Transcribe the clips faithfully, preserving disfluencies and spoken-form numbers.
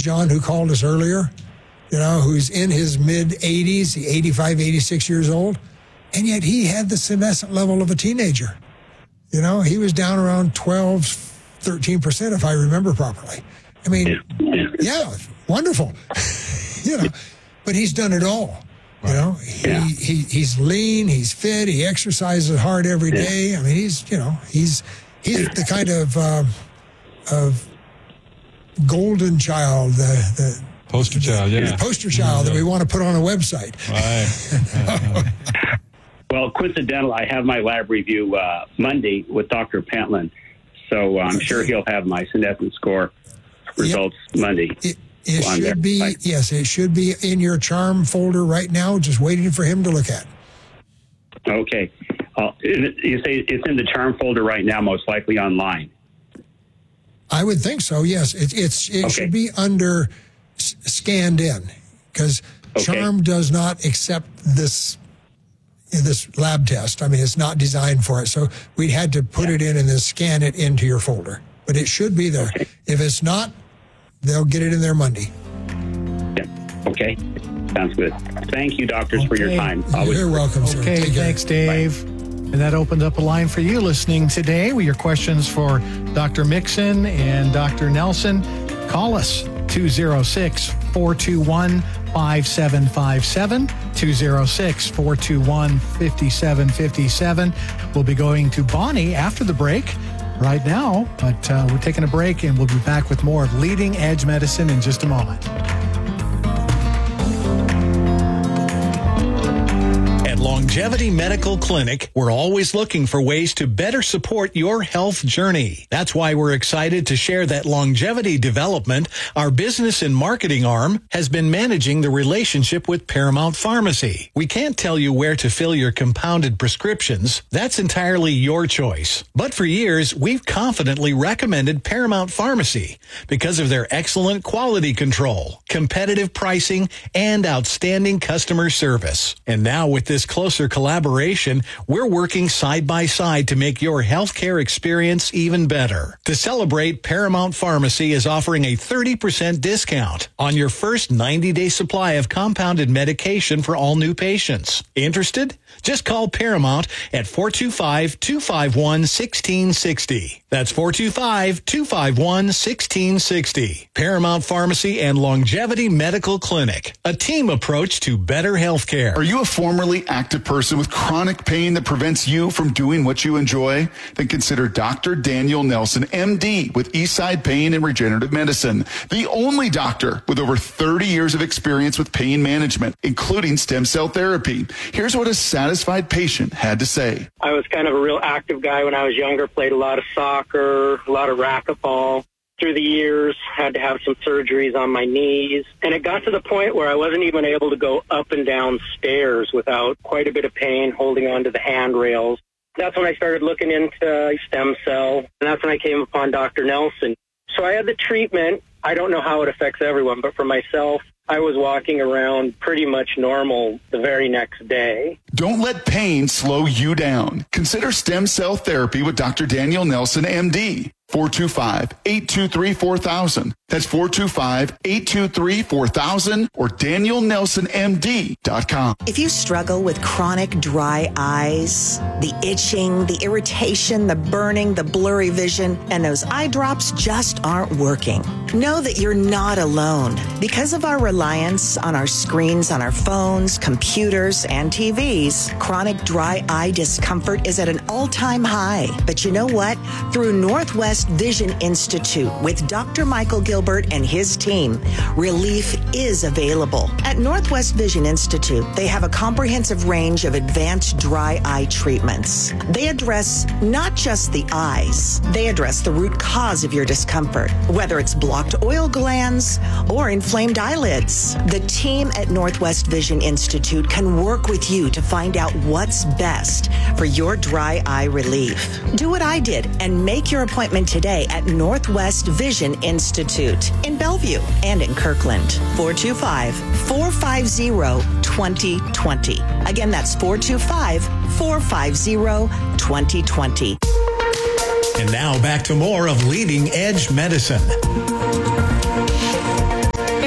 John, who called us earlier, you know, who's in his mid-eighties, eighty-five, eighty-six years old, and yet he had the senescent level of a teenager. You know, he was down around twelve, thirteen percent, if I remember properly. I mean, yeah, wonderful. You know, but he's done it all. You know, he, yeah. he he's lean, he's fit, he exercises hard every day. Yeah. I mean, he's, you know, he's he's the kind of uh, of golden child, the, the poster child, yeah. The poster child yeah. that we want to put on a website. Right. Well, coincidental, I have my lab review uh, Monday with Doctor Pentland, so I'm okay. sure he'll have my senescent score results yep. Monday. It, It should be, like, yes, it should be in your charm folder right now, just waiting for him to look at. Okay. Uh, you say it's in the charm folder right now, most likely online. I would think so, yes. It, it's, it okay. should be under s- scanned in, because okay. charm does not accept this this lab test. I mean, it's not designed for it. So we had to put yeah. it in and then scan it into your folder. But it should be there. Okay. If it's not, they'll get it in there Monday. Yeah. Okay. Sounds good. Thank you, doctors, okay. for your time. Always You're welcome, sir. Okay, thanks, Dave. Bye. And that opened up a line for you listening today with your questions for Doctor Mixon and Doctor Nelson. Call us, two oh six, four two one, five seven five seven, two oh six, four two one, five seven five seven. We'll be going to Bonnie after the break. Right now, but uh, we're taking a break and we'll be back with more of Leading Edge Medicine in just a moment. At Longevity Medical Clinic, we're always looking for ways to better support your health journey. That's why we're excited to share that Longevity Development, our business and marketing arm, has been managing the relationship with Paramount Pharmacy. We can't tell you where to fill your compounded prescriptions. That's entirely your choice. But for years, we've confidently recommended Paramount Pharmacy because of their excellent quality control, competitive pricing, and outstanding customer service. And now with this closer collaboration, we're working side by side to make your healthcare experience even better. To celebrate, Paramount Pharmacy is offering a thirty percent discount on your first ninety-day supply of compounded medication for all new patients. Interested? Just call Paramount at four two five, two five one, one six six zero. That's four two five, two five one, one six six zero. Paramount Pharmacy and Longevity Medical Clinic, a team approach to better healthcare. Are you a formerly active person with chronic pain that prevents you from doing what you enjoy? Then consider Doctor Daniel Nelson, M D, with Eastside Pain and Regenerative Medicine, the only doctor with over thirty years of experience with pain management, including stem cell therapy. Here's what a satisfied patient had to say. I was kind of a real active guy when I was younger, played a lot of soccer, a lot of racquetball. Through the years, had to have some surgeries on my knees. And it got to the point where I wasn't even able to go up and down stairs without quite a bit of pain holding onto the handrails. That's when I started looking into stem cell, and that's when I came upon Doctor Nelson. So I had the treatment. I don't know how it affects everyone, but for myself, I was walking around pretty much normal the very next day. Don't let pain slow you down. Consider stem cell therapy with Doctor Daniel Nelson, M D. four two five, eight two three, four thousand. That's four two five, eight two three, four thousand or daniel nelson m d dot com. If you struggle with chronic dry eyes, the itching, the irritation, the burning, the blurry vision, and those eye drops just aren't working, know that you're not alone. Because of our reliance on our screens, on our phones, computers, and T Vs, chronic dry eye discomfort is at an all-time high. But you know what? Through Northwest Vision Institute with Doctor Michael Gilbert and his team, relief is available. At Northwest Vision Institute, they have a comprehensive range of advanced dry eye treatments. They address not just the eyes, they address the root cause of your discomfort, whether it's blocked oil glands or inflamed eyelids. The team at Northwest Vision Institute can work with you to find out what's best for your dry eye relief. Do what I did and make your appointment today at Northwest Vision Institute in Bellevue and in Kirkland. four two five, four five zero, two zero two zero. Again, that's four two five, four five zero, two zero two zero. And now back to more of Leading Edge Medicine.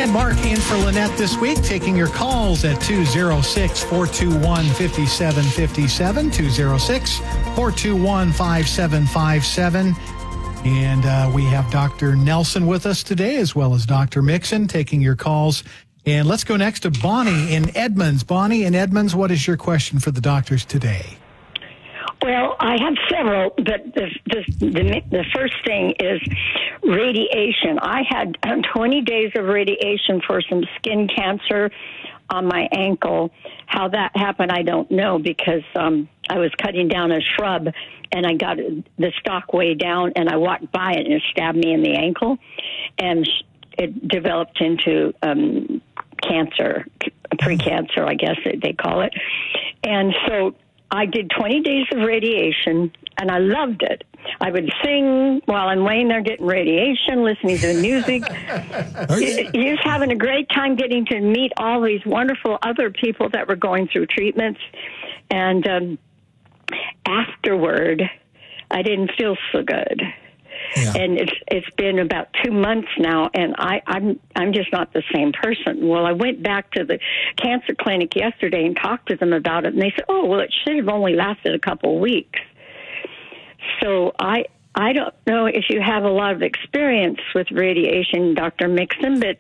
And Mark in for Lynette this week, taking your calls at two oh six, four two one, five seven five seven, two oh six, four two one, five seven five seven. And uh, we have Doctor Nelson with us today, as well as Doctor Mixon, taking your calls. And let's go next to Bonnie in Edmonds. Bonnie in Edmonds, what is your question for the doctors today? Well, I have several, but the, the, the, the first thing is radiation. I had twenty days of radiation for some skin cancer on my ankle. How that happened, I don't know, because um, I was cutting down a shrub, and I got the stalk way down, and I walked by it, and it stabbed me in the ankle, and it developed into um, cancer, pre-cancer, I guess they call it. And so I did twenty days of radiation, and I loved it. I would sing while I'm laying there getting radiation, listening to the music. Okay. Just having a great time getting to meet all these wonderful other people that were going through treatments. And um, afterward, I didn't feel so good. Yeah. And it's it's been about two months now, and I, I'm I'm just not the same person. Well, I went back to the cancer clinic yesterday and talked to them about it, and they said, "Oh, well, it should have only lasted a couple of weeks." So I I don't know if you have a lot of experience with radiation, Doctor Mixon, but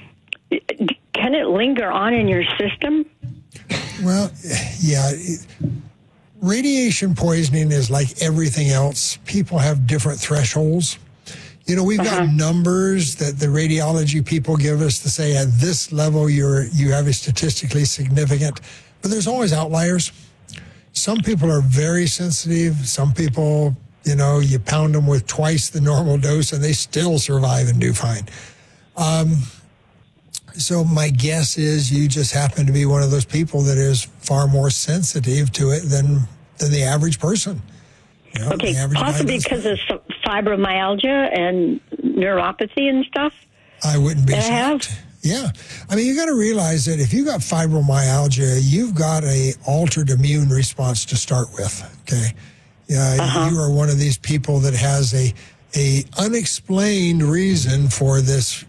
can it linger on in your system? Well, yeah. Radiation poisoning is like everything else. People have different thresholds. You know, we've uh-huh. got numbers that the radiology people give us to say at this level you're you have a statistically significant, but there's always outliers. Some people are very sensitive. Some people, you know, you pound them with twice the normal dose and they still survive and do fine. Um, so my guess is you just happen to be one of those people that is far more sensitive to it than than the average person. You know, okay, possibly because of fibromyalgia and neuropathy and stuff? I wouldn't be shocked. Have? Yeah. I mean, you got to realize that if you got fibromyalgia, you've got a altered immune response to start with, okay? Yeah, uh-huh. You are one of these people that has a a unexplained reason for this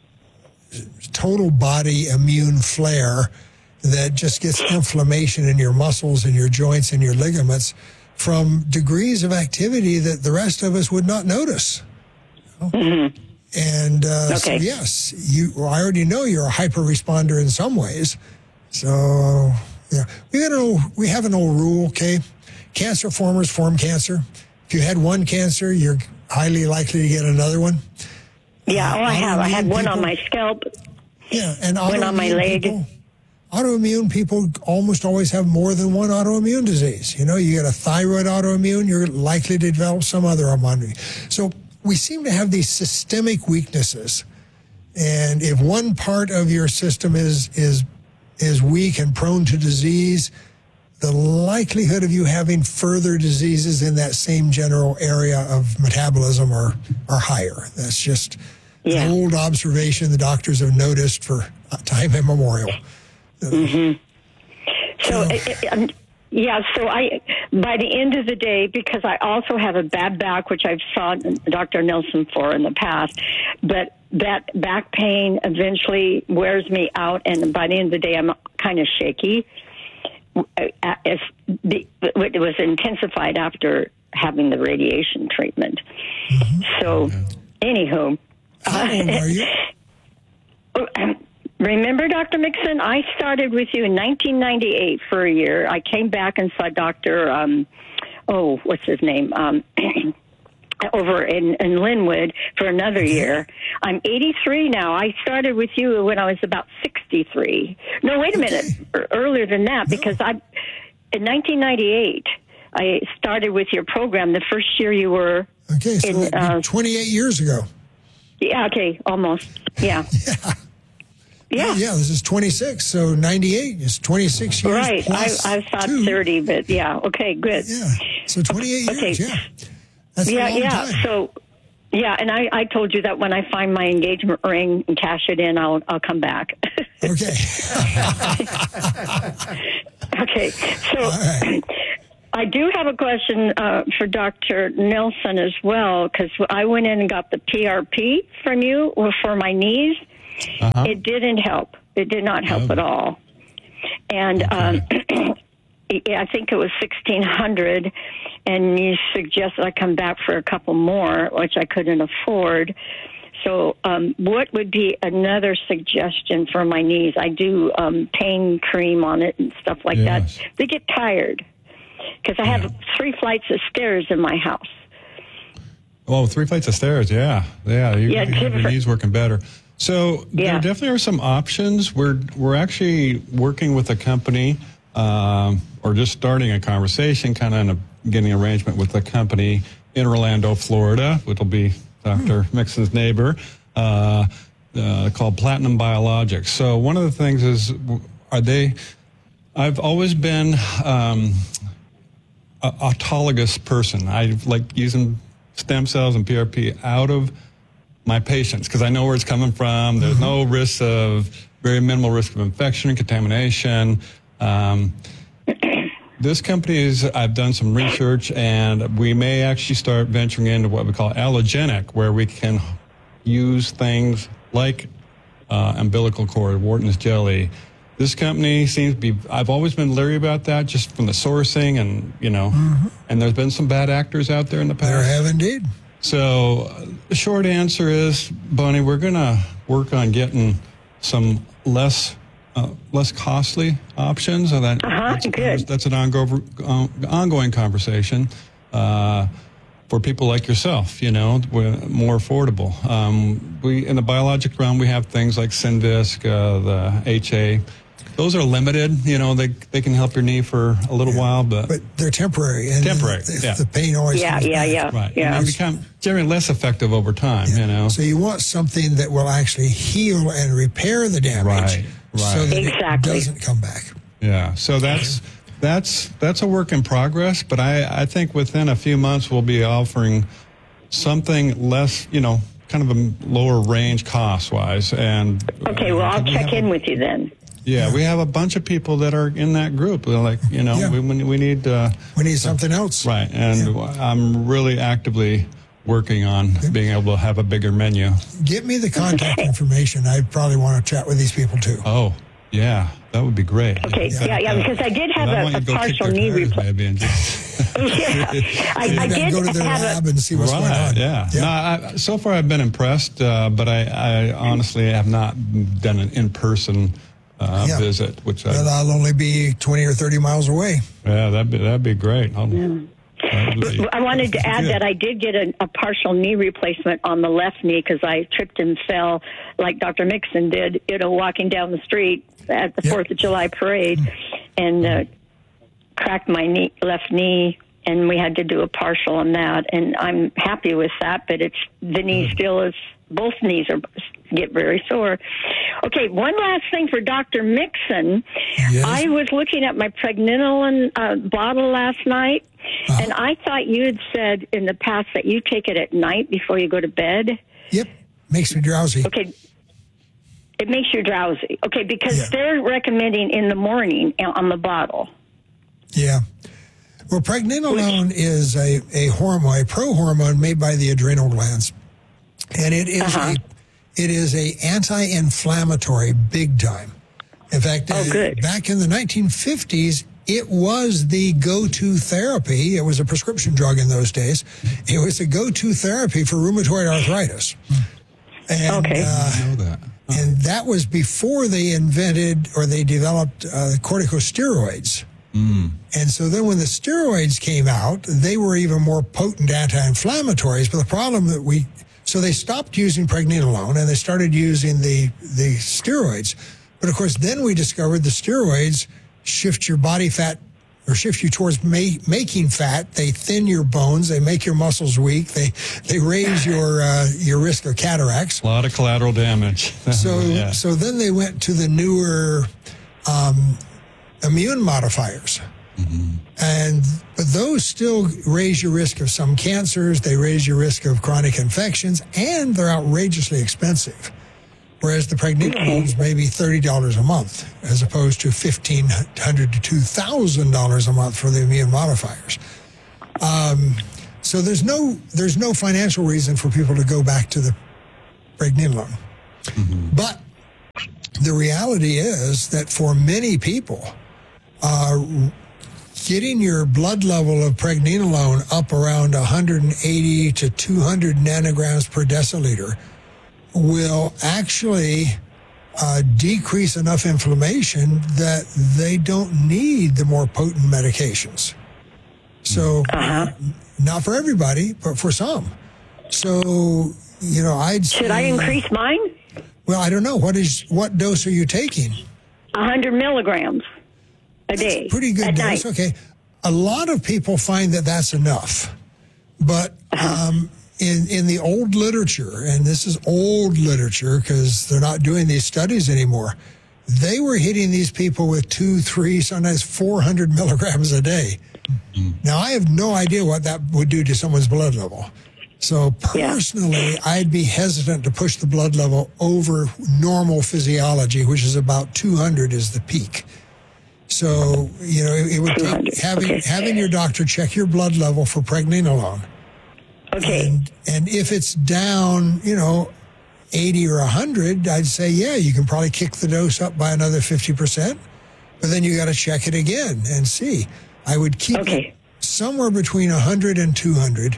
total body immune flare that just gets inflammation in your muscles and your joints and your ligaments from degrees of activity that the rest of us would not notice. You know? Mm-hmm. And uh, okay. so, yes, you. Well, I already know you're a hyper responder in some ways. So, yeah, we got an old, we have an old rule. Okay, cancer formers form cancer. If you had one cancer, you're highly likely to get another one. Yeah, uh, oh, I have. I had one people, on my scalp. Yeah, and one on my leg. People, autoimmune people almost always have more than one autoimmune disease. You know, you get a thyroid autoimmune, you're likely to develop some other autoimmune. So we seem to have these systemic weaknesses. And if one part of your system is is is weak and prone to disease, the likelihood of you having further diseases in that same general area of metabolism are, are higher. That's just yeah. an old observation the doctors have noticed for time immemorial. Mm-hmm. So, uh, um, yeah, so I, by the end of the day, because I also have a bad back, which I've saw Doctor Nelson for in the past, but that back pain eventually wears me out, and by the end of the day, I'm kind of shaky. If the, it was intensified after having the radiation treatment. Mm-hmm. So, anywho. How old are you? Uh, Remember, Doctor Mixon, I started with you in nineteen ninety-eight for a year. I came back and saw Doctor, um, oh, what's his name, um, over in, in Linwood for another year. I'm eighty-three now. I started with you when I was about sixty-three. No, wait a minute, okay. Earlier than that, because I, in nineteen ninety-eight, I started with your program the first year you were okay, so in, uh, twenty-eight years ago. Yeah, okay, almost, yeah. yeah. Yeah. yeah, this is twenty-six, so ninety-eight is twenty-six years. Right, plus I, I thought two. thirty, but yeah, okay, good. Yeah, so twenty-eight okay. years, yeah. That's yeah, a long yeah. time. So, yeah, and I, I told you that when I find my engagement ring and cash it in, I'll I'll come back. Okay. okay, so right. I do have a question uh, for Doctor Nelson as well, because I went in and got the P R P from you for my knees. Uh-huh. It didn't help. It did not help oh. at all. And um, I think it was sixteen hundred, and you suggested I come back for a couple more, which I couldn't afford. So um, what would be another suggestion for my knees? I do um, pain cream on it and stuff like yes. that. They get tired because I have yeah. three flights of stairs in my house. Oh, three flights of stairs, yeah. Yeah, you, yeah you have your knees working better. So yeah. there definitely are some options. We're we're actually working with a company um, or just starting a conversation, kind of in a, getting an arrangement with a company in Orlando, Florida, which will be Doctor Hmm. Mixon's neighbor, uh, uh, called Platinum Biologics. So one of the things is, are they, I've always been um, an autologous person. I like using stem cells and P R P out of my patients because I know where it's coming from. There's mm-hmm. no risk of, very minimal risk of infection and contamination. Um, this company is, I've done some research, and we may actually start venturing into what we call allogenic, where we can use things like uh, umbilical cord, Wharton's jelly. This company seems to be, I've always been leery about that just from the sourcing and, you know, mm-hmm. and there's been some bad actors out there in the past. There have indeed. So uh, the short answer is, Bonnie, we're going to work on getting some less uh, less costly options. And that, uh-huh, that's, good. that's an ongoing, uh, ongoing conversation uh, for people like yourself, you know, we're more affordable. Um, we in the biologic realm, we have things like Synvisc, uh, the H A. Those are limited, you know, they they can help your knee for a little yeah, while, but... But they're temporary. And temporary, the, yeah. The pain always yeah, comes yeah, back. yeah, Right, yeah. and they become generally less effective over time, yeah. you know. So you want something that will actually heal and repair the damage right, right. so that exactly. it doesn't come back. Yeah, so that's that's that's a work in progress, but I, I think within a few months we'll be offering something less, you know, kind of a lower range cost-wise. And okay, well, I'll check in a, with you then. Yeah, we have a bunch of people that are in that group. They're like, you know, yeah. we we need uh, we need something else, right? And yeah. I'm really actively working on okay. being able to have a bigger menu. Get me the contact information. I probably want to chat with these people too. Oh, yeah, that would be great. Okay, yeah, yeah, yeah because I did have a, a partial knee replacement. yeah, I, I did go to their have lab a, and see what's right, going on. Yeah, yeah. No, I, so far I've been impressed, uh, but I, I honestly have not done an in-person uh, yeah. visit, which well, I, I'll only be twenty or thirty miles away. Yeah, that'd be that'd be great. I'll, yeah. Be, I wanted to add good. that I did get a, a partial knee replacement on the left knee because I tripped and fell like Doctor Mixon did, you know, walking down the street at the Fourth yep. of July parade, and uh, cracked my knee, left knee, and we had to do a partial on that. And I'm happy with that, but it's the knee still is. Both knees are get very sore. Okay, one last thing for Doctor Mixon. Yes. I was looking at my pregnenolone uh, bottle last night, uh-huh. and I thought you had said in the past that you take it at night before you go to bed. Yep, makes me drowsy. Okay, it makes you drowsy. Okay, because yeah. they're recommending in the morning on the bottle. Yeah. Well, pregnenolone Which, is a, a hormone, a pro-hormone made by the adrenal glands. And it is uh-huh. a it is a anti-inflammatory big time. In fact, oh, good. uh, back in the nineteen fifties, it was the go-to therapy. It was a prescription drug in those days. It was a go-to therapy for rheumatoid arthritis. And, okay. Uh, I know that. Oh. And that was before they invented or they developed uh, corticosteroids. Mm. And so then when the steroids came out, they were even more potent anti-inflammatories. But the problem that we... So they stopped using pregnenolone and they started using the, the steroids. But of course, then we discovered the steroids shift your body fat or shift you towards ma- making fat. They thin your bones. They make your muscles weak. They they raise your uh, your risk of cataracts. A lot of collateral damage. So yeah. so then they went to the newer um, immune modifiers. Mm-hmm. And but those still raise your risk of some cancers. They raise your risk of chronic infections, and they're outrageously expensive. Whereas the pregnenolones may be thirty dollars a month, as opposed to fifteen hundred to two thousand dollars a month for the immune modifiers. Um, so there's no there's no financial reason for people to go back to the pregnenolone. Mm-hmm. But the reality is that for many people, uh, getting your blood level of pregnenolone up around one hundred eighty to two hundred nanograms per deciliter will actually uh, decrease enough inflammation that they don't need the more potent medications. So, uh-huh. not for everybody, but for some. So, you know, I'd say, should I increase mine? Well, I don't know. What is what dose are you taking? one hundred milligrams a that's day. A pretty good at dose. Night. Okay. A lot of people find that that's enough. But um, in, in the old literature, and this is old literature because they're not doing these studies anymore, they were hitting these people with two, three, sometimes four hundred milligrams a day. Mm-hmm. Now, I have no idea what that would do to someone's blood level. So personally, yeah. I'd be hesitant to push the blood level over normal physiology, which is about two hundred is the peak. So, you know, it, it would take having, okay. having your doctor check your blood level for pregnenolone. Okay. And, and if it's down, you know, eighty or one hundred, I'd say, yeah, you can probably kick the dose up by another fifty percent. But then you got to check it again and see. I would keep okay. it somewhere between one hundred and two hundred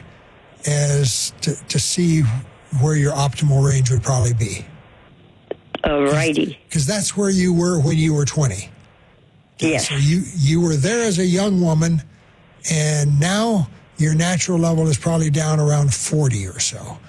as to, to see where your optimal range would probably be. Alrighty. Because that's where you were when you were twenty. Yes. So you, you were there as a young woman, and now your natural level is probably down around forty or so.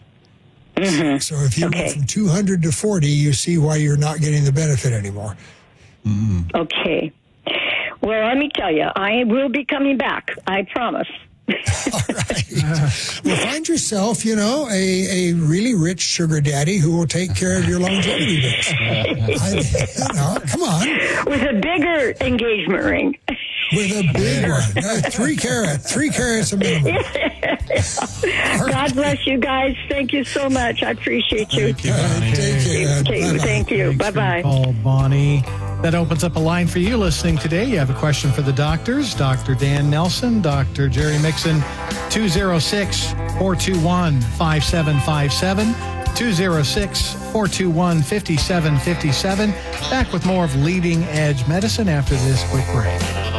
Mm-hmm. So if you okay. went from two hundred to forty, you see why you're not getting the benefit anymore. Mm-hmm. Okay. Well, let me tell you, I will be coming back. I promise. All right. Well, find yourself, you know, a, a really rich sugar daddy who will take care of your longevity bills. I, you know, come on. With a bigger engagement ring. With a big one. Uh, three carat. Three carats a minimum. God bless you guys. Thank you so much. I appreciate you. Thank you, Bonnie. Uh, take care. Okay, thank you. Thanks Bye-bye. for your call, Bonnie. That opens up a line for you listening today. You have a question for the doctors, Doctor Dan Nelson, Doctor Jerry Mixon, two oh six, four two one, five seven five seven, two oh six, four two one, five seven five seven. Back with more of Leading Edge Medicine after this quick break.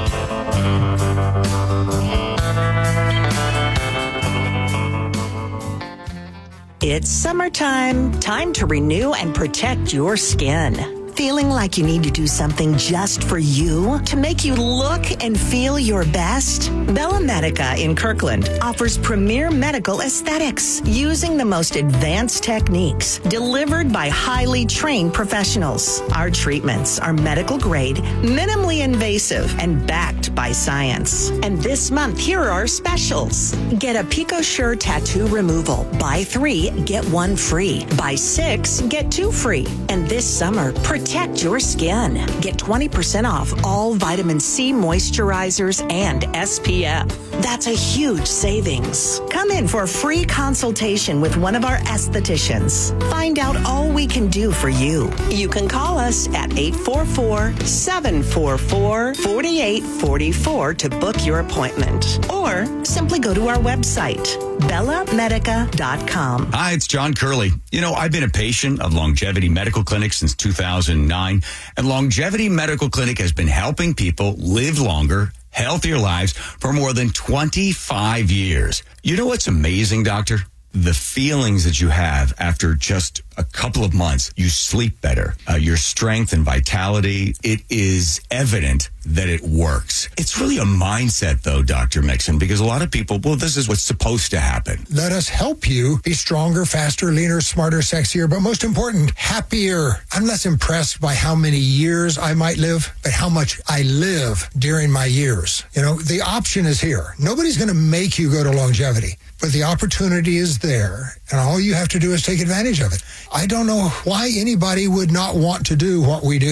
It's summertime. Time to renew and protect your skin. Feeling like you need to do something just for you to make you look and feel your best? Bella Medica in Kirkland offers premier medical aesthetics using the most advanced techniques delivered by highly trained professionals. Our treatments are medical grade, minimally invasive, and backed by science. And this month, here are our specials. Get a PicoSure tattoo removal. Buy three, get one free. Buy six, get two free. And this summer, protect your skin. Get twenty percent off all vitamin C moisturizers and S P F. That's a huge savings. Come in for a free consultation with one of our estheticians. Find out all we can do for you. You can call us at eight four four, seven four four, four eight four four to book your appointment. Or simply go to our website, bella medica dot com. Hi, it's John Curley. You know, I've been a patient of Longevity Medical Clinic since two thousand nine, and Longevity Medical Clinic has been helping people live longer, healthier lives for more than twenty-five years. You know what's amazing, doctor? The feelings that you have after just a couple of months. You sleep better. Uh, your strength and vitality, it is evident that it works. It's really a mindset, though, Doctor Mixon, because a lot of people, well, this is what's supposed to happen. Let us help you be stronger, faster, leaner, smarter, sexier, but most important, happier. I'm less impressed by how many years I might live, but how much I live during my years. You know, the option is here. Nobody's going to make you go to longevity, but the opportunity is there, and all you have to do is take advantage of it. I don't know why anybody would not want to do what we do.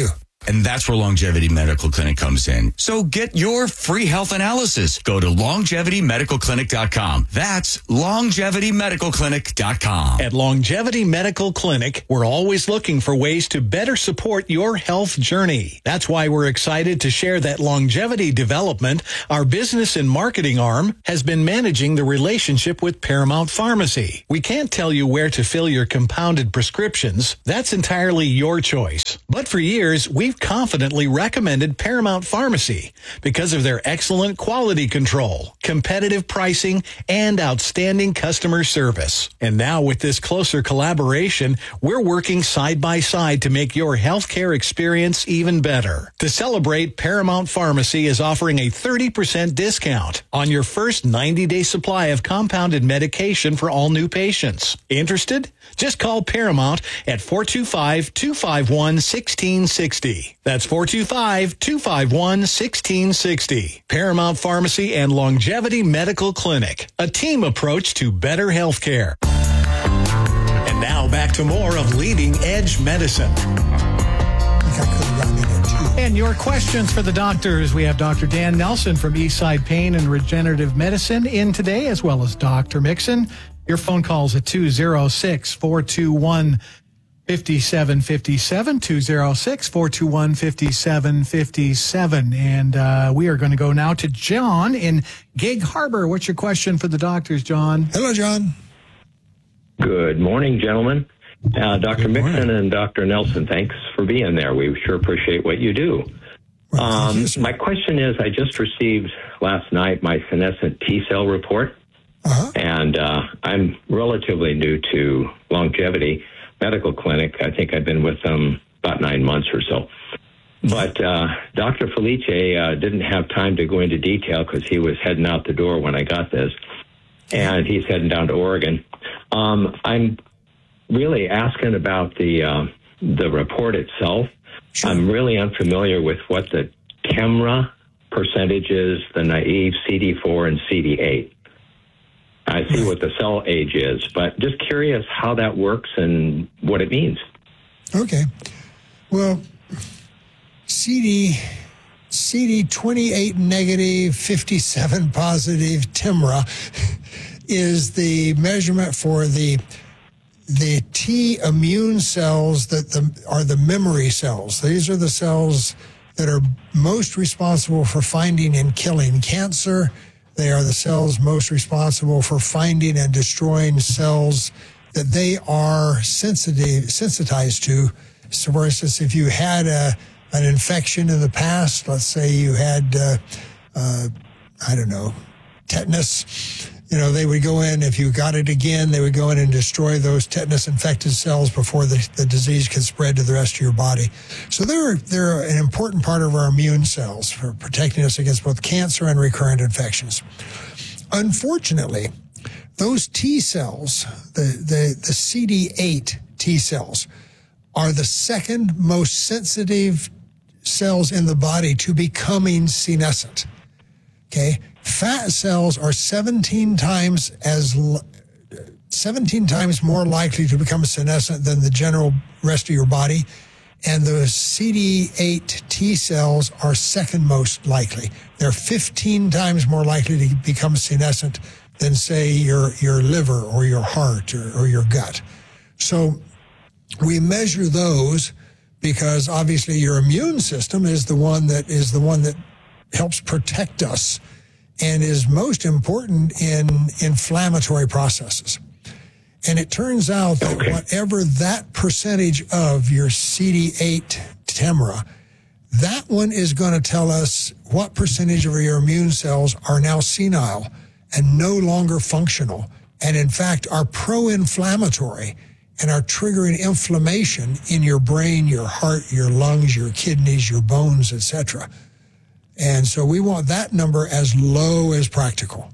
And that's where Longevity Medical Clinic comes in. So get your free health analysis. Go to longevity medical clinic dot com. That's longevity medical clinic dot com. At Longevity Medical Clinic, we're always looking for ways to better support your health journey. That's why we're excited to share that Longevity Development, our business and marketing arm, has been managing the relationship with Paramount Pharmacy. We can't tell you where to fill your compounded prescriptions. That's entirely your choice. But for years, we've confidently recommended Paramount Pharmacy because of their excellent quality control, competitive pricing, and outstanding customer service. And now with this closer collaboration, we're working side by side to make your healthcare experience even better. To celebrate, Paramount Pharmacy is offering a thirty percent discount on your first ninety-day supply of compounded medication for all new patients. Interested? Just call Paramount at four two five, two five one, one six six zero. That's four two five, two five one, one six six zero. Paramount Pharmacy and Longevity Medical Clinic, a team approach to better health care. And now back to more of Leading Edge Medicine. And your questions for the doctors. We have Doctor Dan Nelson from Eastside Pain and Regenerative Medicine in today, as well as Doctor Mixon. Your phone calls at two oh six, four two one, five seven five seven, two oh six, four two one, five seven five seven. And uh, we are going to go now to John in Gig Harbor. What's your question for the doctors, John? Hello, John. Good morning, gentlemen. Uh, Doctor Mixon and Doctor Nelson, thanks for being there. We sure appreciate what you do. Well, um, you, my question is, I just received last night my senescent T-cell report, uh-huh. and uh, I'm relatively new to Longevity Medical Clinic. I think I've been with them about nine months or so. But uh, Doctor Felice uh, didn't have time to go into detail because he was heading out the door when I got this, and he's heading down to Oregon. Um, I'm really asking about the uh, the report itself. Sure. I'm really unfamiliar with what the T E M R A percentage is, the naive C D four and C D eight. I see right. what the cell age is, but just curious how that works and what it means. Okay. Well, C D, C D twenty-eight negative, fifty-seven positive T E M R A is the measurement for the the T immune cells that the, are the memory cells. These are the cells that are most responsible for finding and killing cancer. They are the cells most responsible for finding and destroying cells that they are sensitive, sensitized to. So, for instance, if you had a, an infection in the past, let's say you had, uh, uh, I don't know, tetanus, you know, they would go in, if you got it again, they would go in and destroy those tetanus-infected cells before the, the disease can spread to the rest of your body. So they're, they're an important part of our immune cells for protecting us against both cancer and recurrent infections. Unfortunately, those T cells, the, the, the C D eight T cells, are the second most sensitive cells in the body to becoming senescent. Okay? Fat cells are seventeen times as seventeen times more likely to become senescent than the general rest of your body, and the C D eight T cells are second most likely. They're fifteen times more likely to become senescent than, say, your your liver or your heart or, or your gut. So we measure those because obviously your immune system is the one that is the one that helps protect us and is most important in inflammatory processes. And it turns out that okay. whatever that percentage of your C D eight T E M R A, that one is going to tell us what percentage of your immune cells are now senile and no longer functional, and in fact are pro-inflammatory and are triggering inflammation in your brain, your heart, your lungs, your kidneys, your bones, et cetera. And so we want that number as low as practical.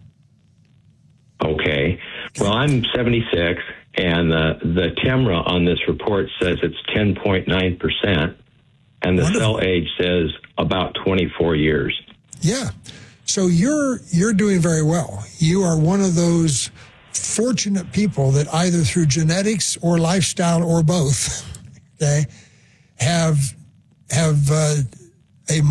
Okay. Well, I'm seventy-six, and the, the T E M R A on this report says it's ten point nine percent, and the Wonderful. cell age says about twenty-four years. Yeah. So you're you're doing very well. You are one of those fortunate people that either through genetics or lifestyle or both, okay, have have uh,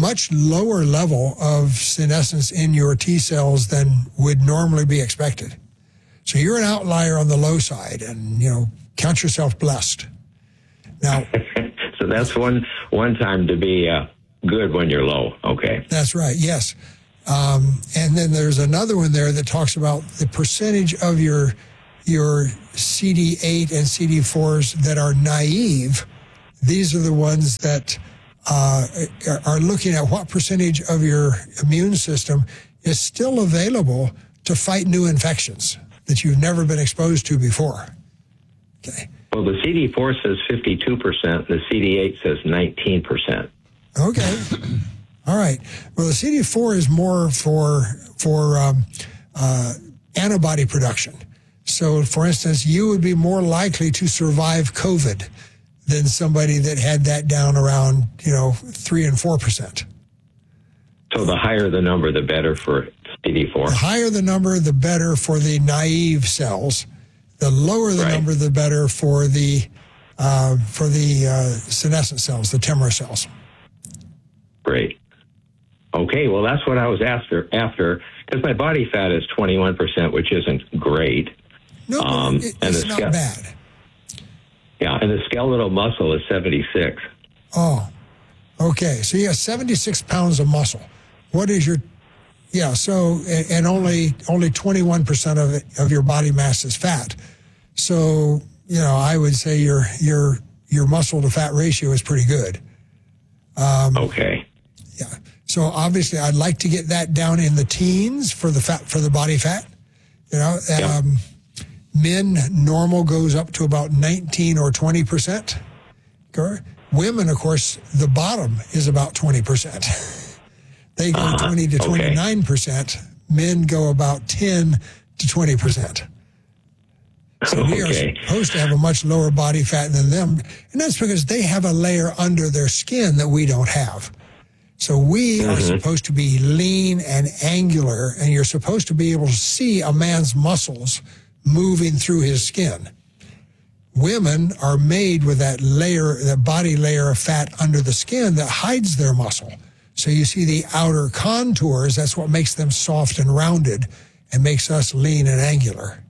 much lower level of senescence in your T cells than would normally be expected. So you're an outlier on the low side, and, you know, count yourself blessed. Now, so that's one one time to be uh, good when you're low. Okay. That's right. Yes. Um, and then there's another one there that talks about the percentage of your your C D eight and C D fours that are naive. These are the ones that uh, are looking at what percentage of your immune system is still available to fight new infections that you've never been exposed to before. Okay. Well, the C D four says fifty-two percent. The C D eight says nineteen percent. Okay. All right. Well, the C D four is more for for um, uh, antibody production. So, for instance, you would be more likely to survive COVID than somebody that had that down around, you know, three and four percent. So the higher the number, the better for C D four. The higher the number, the better for the naive cells. The lower the right. number, the better for the uh, for the uh, senescent cells, the Temra cells. Great. Okay, well, that's what I was after, after because my body fat is twenty-one percent, which isn't great. No, um, it, and it's the not ske- bad. Yeah, and the skeletal muscle is seventy-six. Oh, okay. So you have seventy-six pounds of muscle. What is your... Yeah, so, and only only twenty-one percent of it, of your body mass is fat. So, you know, I would say your your your muscle to fat ratio is pretty good. Um, okay. Yeah. So obviously, I'd like to get that down in the teens for the fat for the body fat. You know, Yep. um, men normal goes up to about nineteen or twenty percent. Women, of course, the bottom is about twenty percent. They go uh-huh. twenty to twenty-nine percent. Okay. Men go about ten to twenty percent. So we okay. are supposed to have a much lower body fat than them. And that's because they have a layer under their skin that we don't have. So we mm-hmm. are supposed to be lean and angular, and you're supposed to be able to see a man's muscles moving through his skin. Women are made with that layer, that body layer of fat under the skin that hides their muscle. So you see the outer contours, that's what makes them soft and rounded and makes us lean and angular.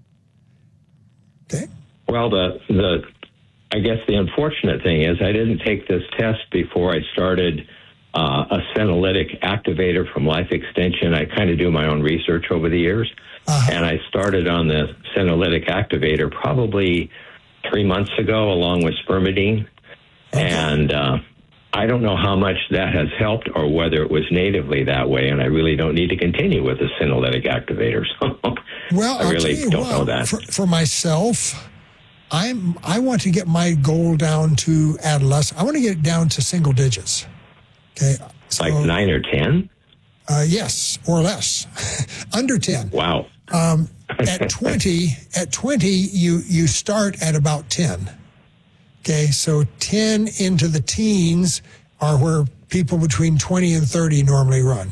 Okay? Well, the, the I guess the unfortunate thing is I didn't take this test before I started uh, a senolytic activator from Life Extension. I kind of do my own research over the years. Uh-huh. And I started on the senolytic activator probably three months ago along with spermidine. Okay. And uh, I don't know how much that has helped or whether it was natively that way, and I really don't need to continue with the senolytic activator. So well, I really I'll tell you don't what, know that. For, for myself, I'm I want to get my goal down to adolescent. I want to get it down to single digits. Okay, so, like nine or ten? Uh, yes, or less, under ten. Wow. Um, at twenty, at twenty, you you start at about ten. Okay, so ten into the teens are where people between twenty and thirty normally run.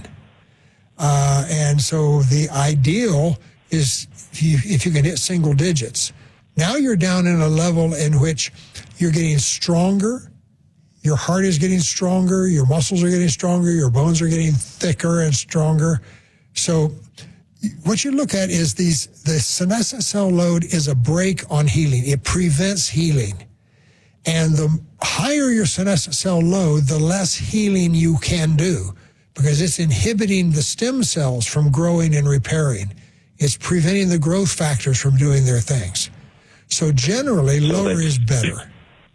Uh, and so the ideal is if you, if you can hit single digits. Now you're down in a level in which you're getting stronger, your heart is getting stronger, your muscles are getting stronger, your bones are getting thicker and stronger. So what you look at is these, the senescent cell load is a brake on healing. It prevents healing. And the higher your senescent cell load, the less healing you can do because it's inhibiting the stem cells from growing and repairing. It's preventing the growth factors from doing their things. So generally, so lower is better.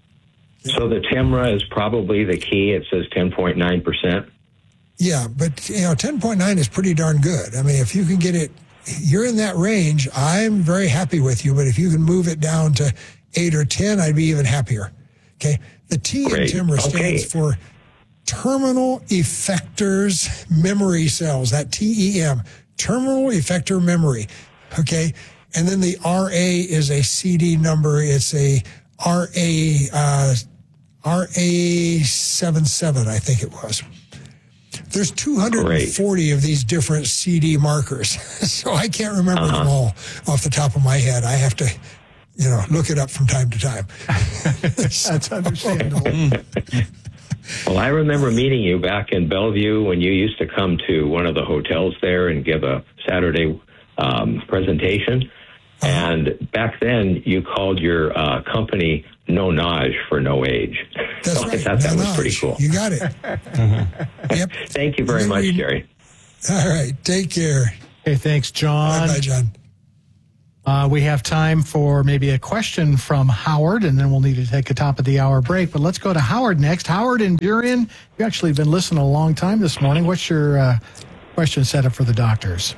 So the Temra is probably the key. It says ten point nine percent. Yeah, but, you know, ten point nine is pretty darn good. I mean, if you can get it, you're in that range, I'm very happy with you. But if you can move it down to eight or ten, I'd be even happier. Okay, the T Great. in Temra Okay. stands for terminal effectors memory cells, that T E M, terminal effector memory, okay? And then the R A is a C D number. It's a R A, uh, R A seventy-seven, I think it was. There's two hundred forty Great. Of these different C D markers, so I can't remember uh-huh. them all off the top of my head. I have to... you know, look it up from time to time. That's understandable. Well, I remember meeting you back in Bellevue when you used to come to one of the hotels there and give a Saturday um, presentation. Uh-huh. And back then, you called your uh, company No Nage for No Age. That's so right. I thought that No was Nage. pretty cool. You got it. Uh-huh. Yep. Thank you very much, we... Jerry. All right. Take care. Hey, thanks, John. Bye, John. Uh, we have time for maybe a question from Howard, and then we'll need to take a top of the hour break. But let's go to Howard next. Howard in Burien, you've actually been listening a long time this morning. What's your uh, question set up for the doctors?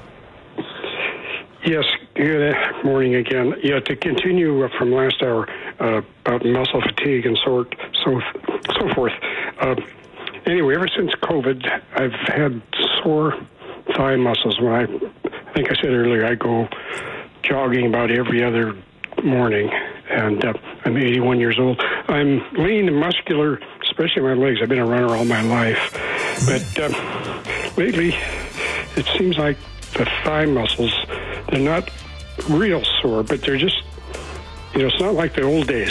Yes, good morning again. Yeah, to continue from last hour uh, about muscle fatigue and so so so forth. Uh, anyway, ever since COVID, I've had sore thigh muscles. When I, I think I said earlier, I go jogging about every other morning, and uh, I'm eighty-one years old. I'm lean and muscular, especially my legs. I've been a runner all my life, but uh, lately it seems like the thigh muscles, they're not real sore, but they're just, you know, it's not like the old days.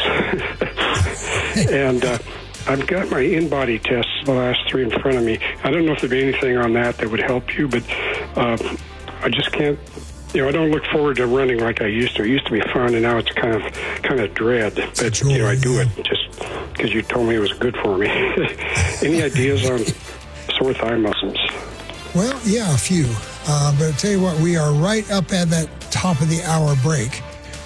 And uh, I've got my in-body tests, the last three in front of me. I don't know if there'd be anything on that that would help you, but uh, I just can't, you know, I don't look forward to running like I used to. It used to be fun, and now it's kind of kind of dread. But, you know, I do it just because you told me it was good for me. Any ideas on sore thigh muscles? Well, yeah, a few. Uh, but I'll tell you what, we are right up at that top of the hour break.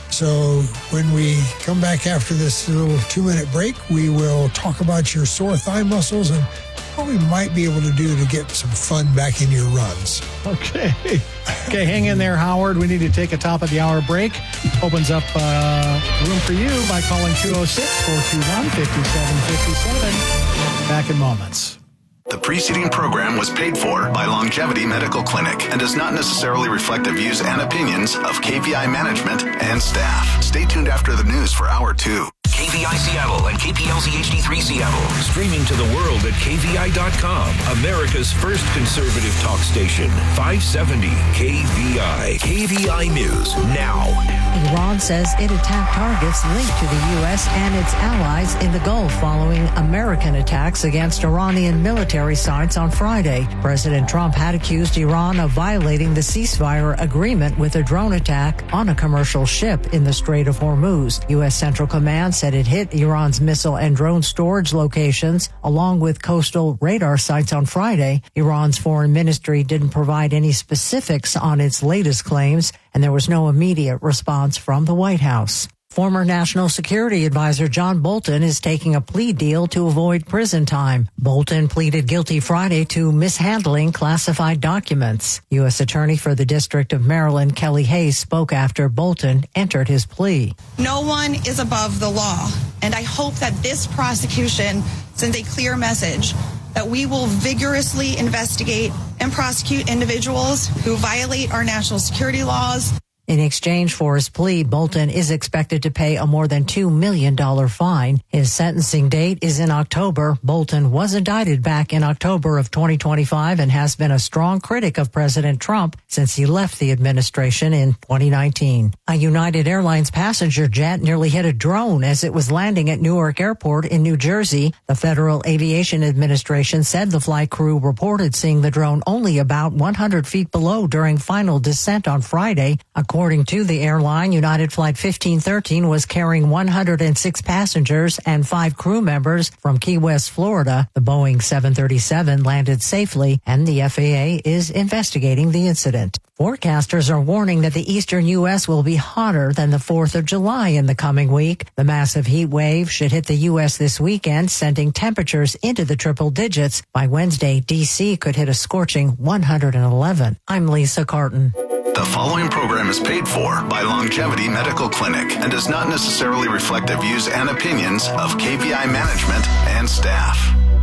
So when we come back after this little two-minute break, we will talk about your sore thigh muscles and what we might be able to do to get some fun back in your runs. Okay. Okay, hang in there, Howard. We need to take a top of the hour break. Opens up uh, room for you by calling two oh six, four two one, five seven five seven. Back in moments. The preceding program was paid for by Longevity Medical Clinic and does not necessarily reflect the views and opinions of K V I management and staff. Stay tuned after the news for Hour two. K V I Seattle and K P L Z H D three Seattle. Streaming to the world at K V I dot com. America's first conservative talk station. five seventy K V I. K V I News now. Iran says it attacked targets linked to the U S and its allies in the Gulf following American attacks against Iranian military sites on Friday. President Trump had accused Iran of violating the ceasefire agreement with a drone attack on a commercial ship in the Strait of Hormuz. U S Central Command said it hit Iran's missile and drone storage locations along with coastal radar sites on Friday. Iran's foreign ministry didn't provide any specifics on its latest claims, and there was no immediate response from the White House. Former National Security Advisor John Bolton is taking a plea deal to avoid prison time. Bolton pleaded guilty Friday to mishandling classified documents. U S Attorney for the District of Maryland, Kelly Hayes, spoke after Bolton entered his plea. No one is above the law, and I hope that this prosecution sends a clear message that we will vigorously investigate and prosecute individuals who violate our national security laws. In exchange for his plea, Bolton is expected to pay a more than two million dollars fine. His sentencing date is in October. Bolton was indicted back in October of twenty twenty-five and has been a strong critic of President Trump since he left the administration in twenty nineteen. A United Airlines passenger jet nearly hit a drone as it was landing at Newark Airport in New Jersey. The Federal Aviation Administration said the flight crew reported seeing the drone only about one hundred feet below during final descent on Friday. According to the airline, United Flight fifteen thirteen was carrying one hundred six passengers and five crew members from Key West, Florida. The Boeing seven thirty-seven landed safely, and the F A A is investigating the incident. Forecasters are warning that the eastern U S will be hotter than the fourth of July in the coming week. The massive heat wave should hit the U S this weekend, sending temperatures into the triple digits. By Wednesday, D C could hit a scorching one hundred eleven. I'm Lisa Carton. The following program is paid for by Longevity Medical Clinic and does not necessarily reflect the views and opinions of K V I management and staff.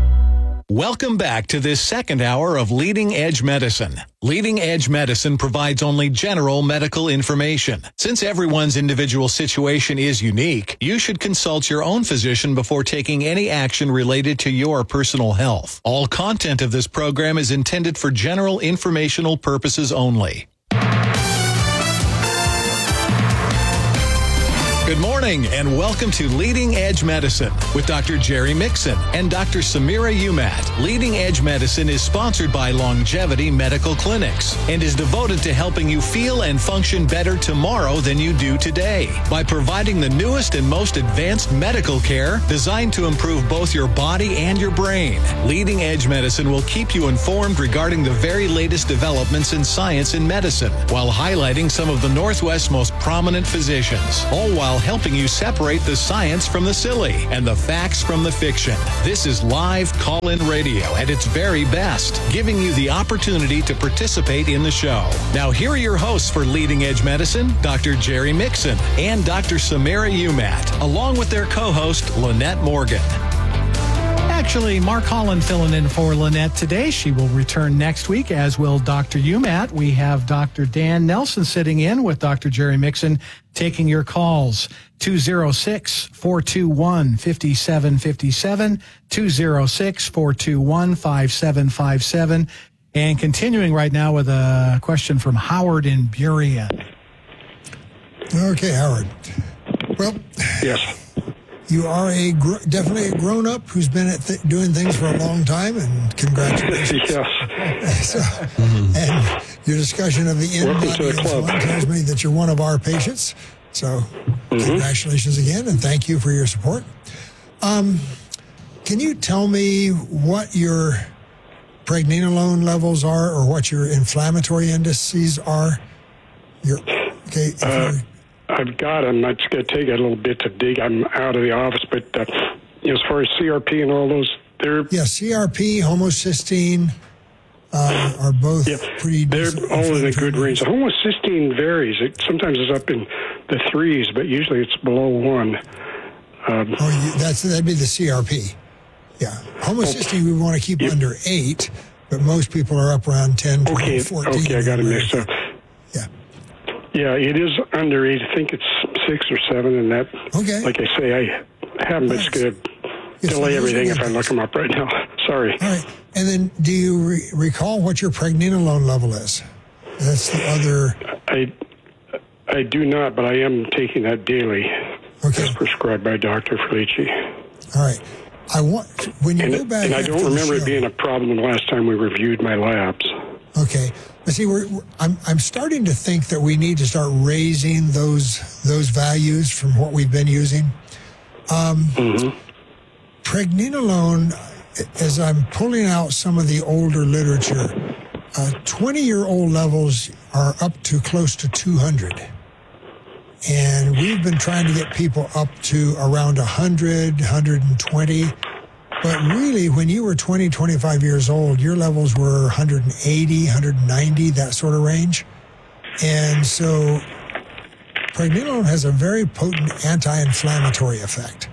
Welcome back to this second hour of Leading Edge Medicine. Leading Edge Medicine provides only general medical information. Since everyone's individual situation is unique, you should consult your own physician before taking any action related to your personal health. All content of this program is intended for general informational purposes only. Good morning and welcome to Leading Edge Medicine with Doctor Jerry Mixon and Doctor Samira Umat. Leading Edge Medicine is sponsored by Longevity Medical Clinics and is devoted to helping you feel and function better tomorrow than you do today by providing the newest and most advanced medical care designed to improve both your body and your brain. Leading Edge Medicine will keep you informed regarding the very latest developments in science and medicine while highlighting some of the Northwest's most prominent physicians, all while helping you separate the science from the silly and the facts from the fiction. This is live call-in radio at its very best, giving you the opportunity to participate in the show. Now, here are your hosts for Leading Edge Medicine, Doctor Jerry Mixon and Doctor Samira Umat, along with their co-host, Lynette Morgan. Actually, Mark Holland filling in for Lynette today. She will return next week, as will Doctor Umat. We have Doctor Dan Nelson sitting in with Doctor Jerry Mixon, taking your calls. two oh six, four two one, five seven five seven, two oh six, four two one, five seven five seven. And continuing right now with a question from Howard in Burien. Okay, Howard. Well, yes. You are a gr- definitely a grown-up who's been at th- doing things for a long time, and congratulations. Yes. So, and your discussion of the in-body insulin tells me that you're one of our patients. So mm-hmm. Congratulations again, and thank you for your support. Um, can you tell me what your pregnenolone levels are or what your inflammatory indices are? Your, okay, if uh, you're, I've got them. It's going to take a little bit to dig. I'm out of the office, but uh, you know, as far as C R P and all those, they're yeah, C R P, homocysteine uh, are both yeah, pretty. They're all in a good range. The homocysteine varies. It sometimes is up in the threes, but usually it's below one. Um, oh, you, that's that'd be the C R P. Yeah, homocysteine oh, we want to keep yeah. under eight, but most people are up around ten, twelve, okay, fourteen. Okay, I got it mixed up. Yeah. Yeah, it is under eight. I think it's six or seven, and that, okay. like I say, I haven't been good. Yes, delay so everything if I look them up right now. Sorry. All right. And then do you re- recall what your pregnenolone level is? That's the other... I I do not, but I am taking that daily. Okay. As prescribed by Doctor Felici. All right. I want... When you and, go back... And I don't remember it being a problem the last time we reviewed my labs. Okay. But see, we're, we're, I'm I'm starting to think that we need to start raising those those values from what we've been using. Um, mm-hmm. Pregnenolone, as I'm pulling out some of the older literature, uh, twenty-year-old levels are up to close to two hundred. And we've been trying to get people up to around one hundred, one hundred twenty. But really, when you were twenty, twenty-five years old, your levels were one hundred eighty, one hundred ninety, that sort of range. And so pregnenolone has a very potent anti-inflammatory effect.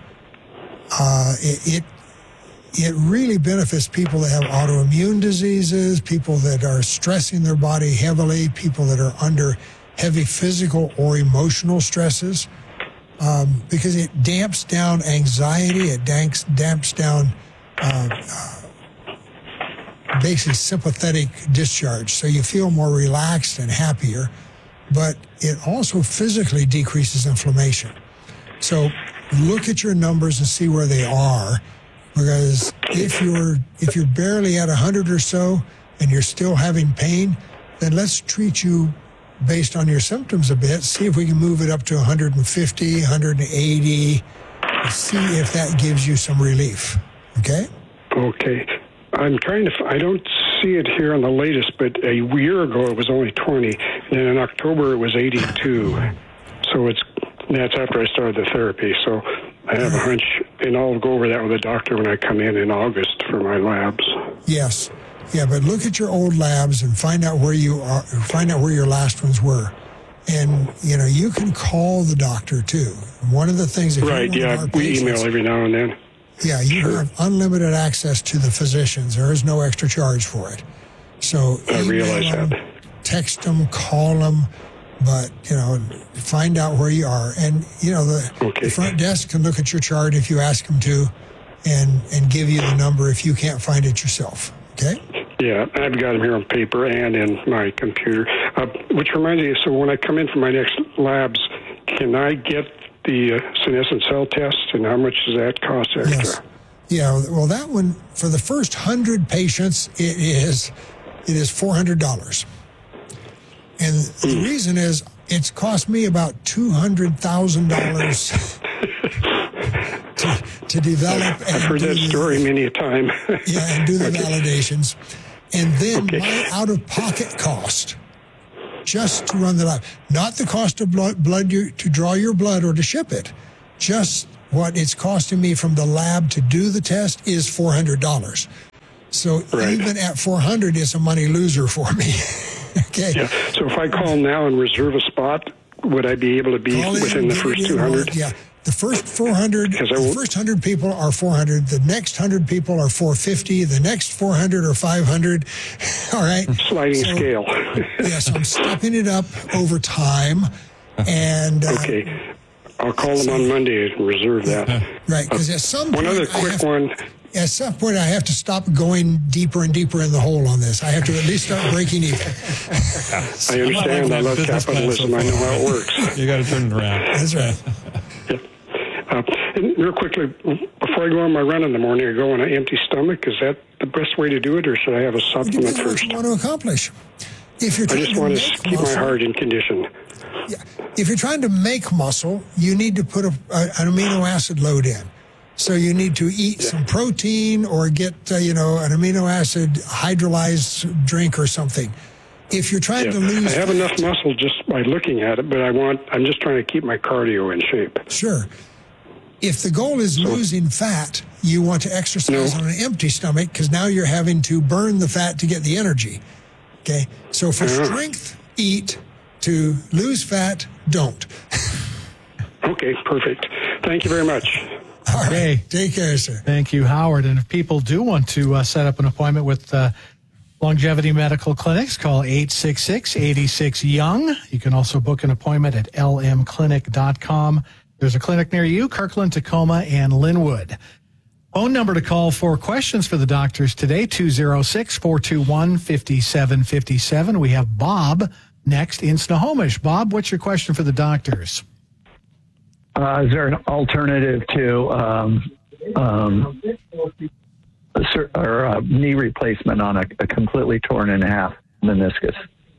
Uh, it, it it really benefits people that have autoimmune diseases, people that are stressing their body heavily, people that are under heavy physical or emotional stresses. Um, because it damps down anxiety, it damps, damps down uh, uh, basically sympathetic discharge. So you feel more relaxed and happier, but it also physically decreases inflammation. So look at your numbers and see where they are, because if you're if you're barely at one hundred or so and you're still having pain, then let's treat you based on your symptoms a bit, see if we can move it up to one hundred fifty, one hundred eighty, see if that gives you some relief. Okay? Okay. I'm trying to, I don't see it here on the latest, but a year ago it was only twenty, and then in October it was eighty-two. So it's, that's after I started the therapy. So I have a hunch, and I'll go over that with the doctor when I come in in August for my labs. Yes. Yeah, but look at your old labs and find out where you are, find out where your last ones were. And, you know, you can call the doctor, too. One of the things... If right, yeah, we patients, email every now and then. Yeah, you sure. have unlimited access to the physicians. There is no extra charge for it. So I realize them, that. Text them, call them, but, you know, find out where you are. And, you know, the, okay. the front desk can look at your chart if you ask them to and, and give you the number if you can't find it yourself. Okay? Yeah, I've got them here on paper and in my computer. Uh, which reminds me, so when I come in for my next labs, can I get the uh, senescent cell test, and how much does that cost extra? Yes. Yeah, well, that one, for the first one hundred patients, it is it is four hundred dollars. And mm. the reason is it's cost me about two hundred thousand dollars to, to develop. I've, I've heard that the, story many a time. Yeah, and do the okay. validations. And then okay. my out-of-pocket cost, just to run the lab, not the cost of blood, blood you, to draw your blood or to ship it, just what it's costing me from the lab to do the test is four hundred dollars. So right. even at four hundred dollars, it's a money loser for me. Okay. Yeah. So if I call now and reserve a spot, would I be able to be call within the first two hundred? Yeah. The first four hundred, the first one hundred people are four hundred. The next one hundred people are four hundred fifty. The next four hundred are five hundred. All right. Sliding so, scale. Yes, I'm stepping it up over time. And uh, okay. I'll call them on Monday and reserve that. Right, because at some point... One other quick have, one. At some point, I have to stop going deeper and deeper in the hole on this. I have to at least start breaking even. I understand. I love capitalism. I know how it works. You got to turn it around. That's right. Yeah. Uh, and real quickly, before I go on my run in the morning, I go on an empty stomach. Is that the best way to do it, or should I have a supplement what first? You want to accomplish. If you're I just to want to keep muscle, my heart in condition. Yeah. If you're trying to make muscle, you need to put a, a, an amino acid load in. So you need to eat yeah. some protein or get, uh, you know, an amino acid hydrolyzed drink or something. If you're trying yeah. to lose... I have enough muscle just by looking at it, but I want, I'm just trying to keep my cardio in shape. Sure. If the goal is so, losing fat, you want to exercise no. on an empty stomach because now you're having to burn the fat to get the energy. Okay? So for uh-huh. strength, eat. To lose fat, don't. Okay, perfect. Thank you very much. All right. Okay. Take care, sir. Thank you, Howard. And if people do want to uh, set up an appointment with uh, Longevity Medical Clinics, call eight six six, eight six, YOUNG. You can also book an appointment at l m clinic dot com. There's a clinic near you, Kirkland, Tacoma, and Linwood. Phone number to call for questions for the doctors today, two oh six, four two one, five seven five seven. We have Bob next in Snohomish. Bob, what's your question for the doctors? Uh, is there an alternative to um, um, a, or a knee replacement on a, a completely torn in half meniscus?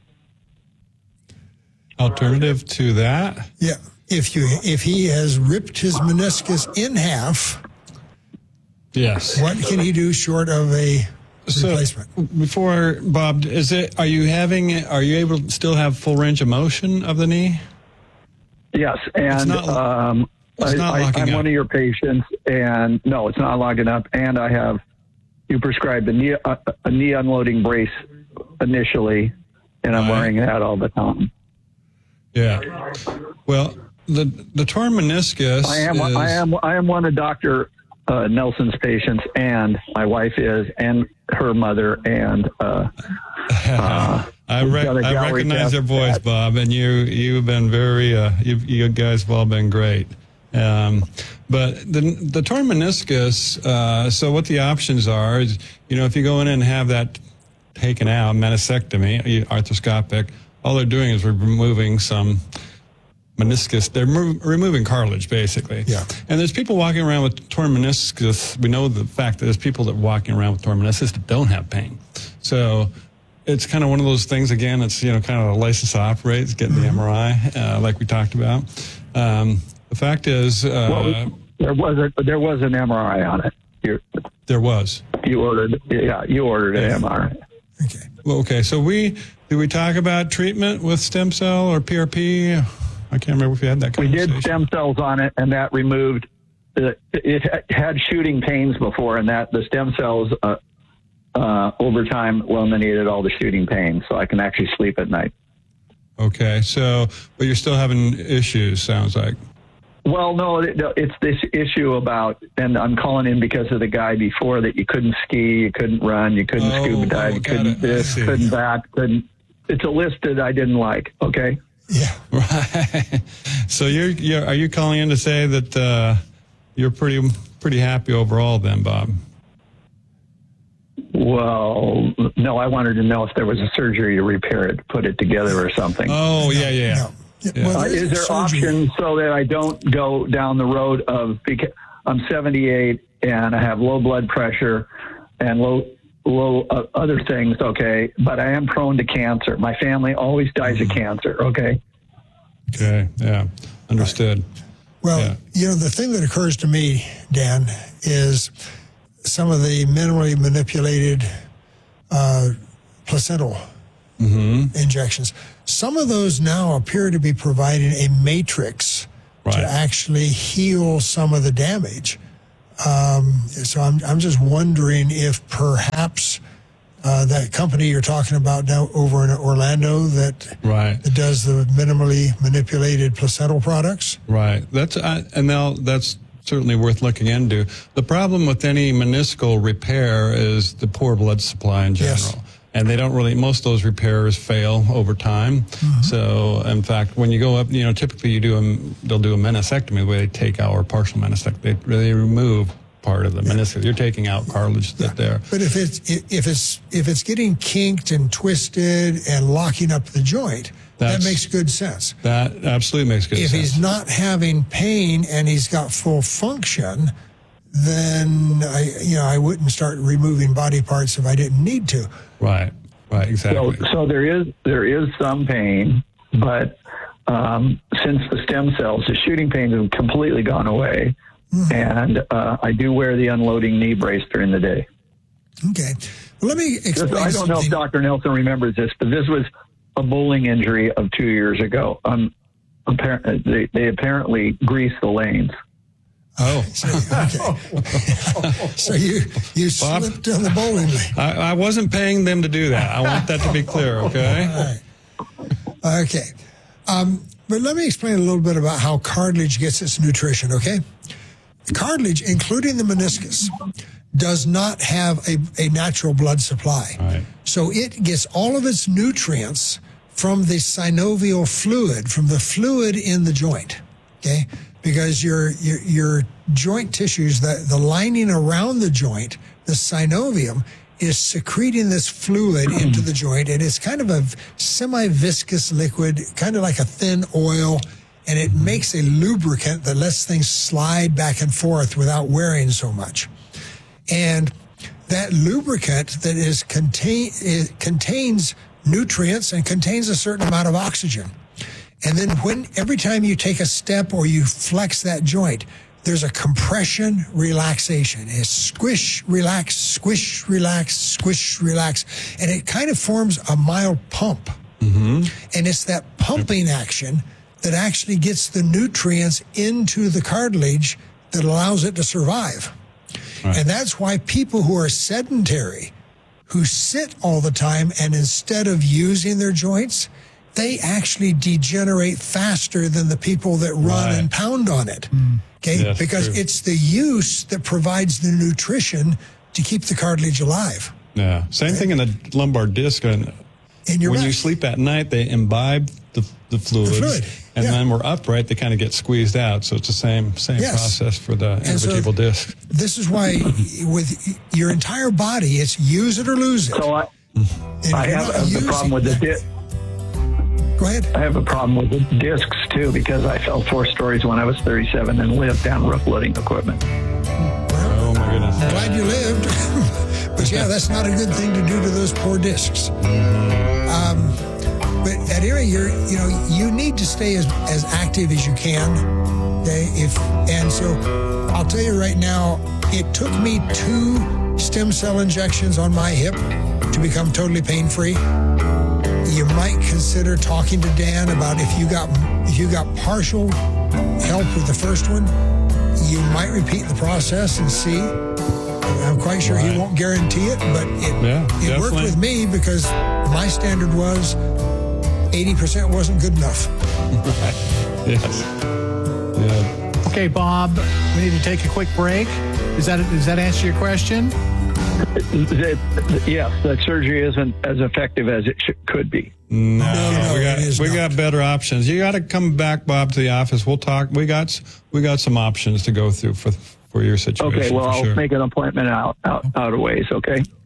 Alternative to that? Yeah. If you if he has ripped his meniscus in half, yes. What can he do short of a So replacement? Before, Bob, is it? Are you having? Are you able to still have full range of motion of the knee? Yes, and it's not, um, it's not I, locking I'm up. one of your patients, and no, it's not locking up. And I have you prescribed a knee a, a knee unloading brace initially, and I'm right. wearing that all the time. Yeah. Well, the the torn meniscus. I am is, I am I am one of Doctor Uh, Nelson's patients, and my wife is, and her mother, and uh, uh, I, re- I recognize your voice, that. Bob, and you you've been very uh, you you guys have all been great. Um, but the the torn meniscus. Uh, so what the options are is, you know, if you go in and have that taken out, meniscectomy, arthroscopic, all they're doing is removing some meniscus. They're mo- removing cartilage, basically. Yeah. And there's people walking around with torn meniscus. We know the fact that there's people that are walking around with torn meniscus that don't have pain. So it's kind of one of those things, again, it's, you know, kind of a license to operate. It's getting mm-hmm. the M R I, uh, like we talked about. Um, the fact is... Uh, well, there was a, there was an M R I on it. You're, there was. You ordered, yeah, you ordered an M R I. Okay. Well, okay, so we, did we talk about treatment with stem cell or P R P? I can't remember if we had that conversation. We did stem cells on it, and that removed. Uh, it had shooting pains before, and that the stem cells uh, uh, over time eliminated all the shooting pains, so I can actually sleep at night. Okay, so but you're still having issues. Sounds like. Well, no, it, it's this issue about, and I'm calling in because of the guy before that you couldn't ski, you couldn't run, you couldn't oh, scuba dive, oh, you couldn't this, couldn't that, couldn't. It's a list that I didn't like. Okay. Yeah. Right. So you're, you're are you calling in to say that uh, you're pretty pretty happy overall then, Bob? Well, no, I wanted to know if there was a surgery to repair it, put it together or something. Oh, yeah, yeah. No. Yeah. Uh, is there options so that I don't go down the road of, because I'm seventy-eight and I have low blood pressure and low low uh, other things, okay, but I am prone to cancer. My family always dies of cancer, okay? Okay, yeah, understood. Well, yeah. you know, the thing that occurs to me, Dan, is some of the minimally manipulated uh, placental mm-hmm. injections. Some of those now appear to be providing a matrix right. to actually heal some of the damage. Um, so I'm I'm just wondering if perhaps uh, that company you're talking about now over in Orlando that, right. that does the minimally manipulated placental products. Right. That's uh, and now that's certainly worth looking into. The problem with any meniscal repair is the poor blood supply in general. Yes. And they don't really, most of those repairs fail over time. Mm-hmm. So, in fact, when you go up, you know, typically you do a, they'll do a meniscectomy where they take out, or partial meniscectomy, they, they remove part of the yeah. meniscus. You're taking out cartilage that's yeah. there. But if it's, if it's, if it's getting kinked and twisted and locking up the joint, that's, that makes good sense. That absolutely makes good if sense. If he's not having pain and he's got full function, then I, you know, I wouldn't start removing body parts if I didn't need to. Right, right, exactly. So, so there is there is some pain, but um, since the stem cells, the shooting pains have completely gone away, mm-hmm. and uh, I do wear the unloading knee brace during the day. Okay, well, let me explain. Just, I don't something. know if Doctor Nelson remembers this, but this was a bowling injury of two years ago. Um, apparently, they, they apparently greased the lanes. Oh, so, okay. So you you Bob, slipped on the bowling lane. I, I wasn't paying them to do that. I want that to be clear. Okay. All right. Okay. Um, but let me explain a little bit about how cartilage gets its nutrition. Okay. Cartilage, including the meniscus, does not have a, a natural blood supply. Right. So it gets all of its nutrients from the synovial fluid, from the fluid in the joint. Okay. Because your, your your joint tissues, the, the lining around the joint, the synovium, is secreting this fluid into the joint, and it's kind of a semi-viscous liquid, kind of like a thin oil, and it makes a lubricant that lets things slide back and forth without wearing so much. And that lubricant that is contain it contains nutrients and contains a certain amount of oxygen. And then when every time you take a step or you flex that joint, there's a compression, relaxation. It's squish, relax, squish, relax, squish, relax. And it kind of forms a mild pump. Mm-hmm. And it's that pumping action that actually gets the nutrients into the cartilage that allows it to survive. Right. And that's why people who are sedentary, who sit all the time, and instead of using their joints, they actually degenerate faster than the people that run right. and pound on it. Mm. Okay? Yes, because true. It's the use that provides the nutrition to keep the cartilage alive. Yeah. Same okay? thing in the lumbar disc. And in your when back. you sleep at night, they imbibe the, the fluids. The fluid. And yeah. then we're upright, they kind of get squeezed out. So it's the same same yes. process for the intervertebral so disc. This is why with your entire body, it's use it or lose it. So I, I have a problem with the disc. Go ahead. I have a problem with the discs, too, because I fell four stories when I was thirty-seven and lived down roof loading equipment. Well, oh, my goodness. I'm glad you lived. But, yeah, that's not a good thing to do to those poor discs. Um, but at any rate, you're, you know, you need to stay as, as active as you can. Okay? If, and so I'll tell you right now, it took me two stem cell injections on my hip to become totally pain-free. You might consider talking to Dan about if you got if you got partial help with the first one, you might repeat the process and see. I'm quite sure right. he won't guarantee it, but it yeah, it worked with me because my standard was eighty percent wasn't good enough. Right. Yes. Yeah. Okay, Bob, we need to take a quick break. Is that does that answer your question? That, yes, that surgery isn't as effective as it sh- could be. No, no, no we got we not. got better options. You got to come back, Bob, to the office. We'll talk. We got we got some options to go through for for your situation. Okay, well, for I'll sure. make an appointment out out out of ways. Okay.